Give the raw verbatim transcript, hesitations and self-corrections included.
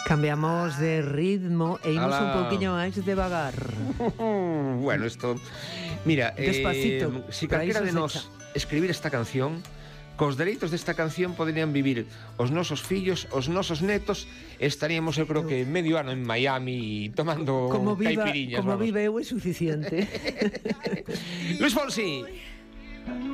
Cambiamos de ritmo e imos un pouquiño máis devagar. Bueno, isto... Mira, Despacito, eh, si para calquera iso de se nós echa. escribir esta canción, cos dereitos desta canción poderían vivir os nosos fillos, os nosos netos, e estaríamos, eu creo que medio ano en Miami tomando Como viva, caipiriñas, como vamos. vive eu é suficiente. Luis Fonsi.